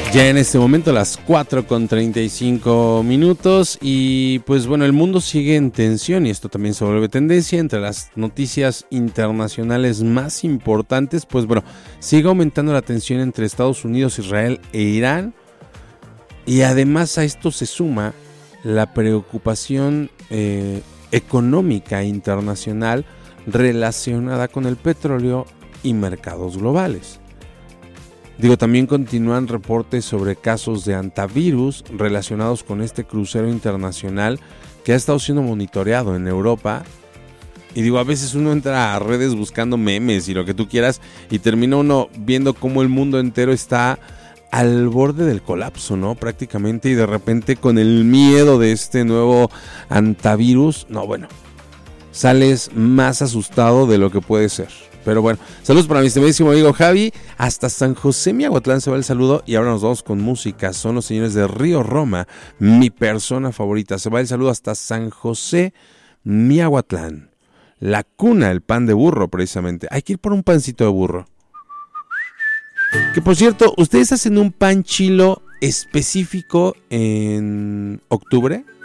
Ya en este momento las 4:35 y pues bueno, el mundo sigue en tensión y esto también se vuelve tendencia. Entre las noticias internacionales más importantes, pues bueno, sigue aumentando la tensión entre Estados Unidos, Israel e Irán, y además a esto se suma la preocupación económica internacional relacionada con el petróleo y mercados globales. También continúan reportes sobre casos de hantavirus relacionados con este crucero internacional que ha estado siendo monitoreado en Europa. Y a veces uno entra a redes buscando memes y lo que tú quieras y termina uno viendo cómo el mundo entero está al borde del colapso, ¿no? Prácticamente, y de repente con el miedo de este nuevo hantavirus, sales más asustado de lo que puede ser. Pero bueno, saludos para mi estimadísimo amigo Javi. Hasta San José Miahuatlán se va el saludo. Y ahora nos vamos con música. Son los señores de Río Roma, mi persona favorita. Se va el saludo hasta San José Miahuatlán, la cuna del pan de burro, precisamente. Hay que ir por un pancito de burro. Que por cierto, ¿ustedes hacen un pan chilo específico en octubre?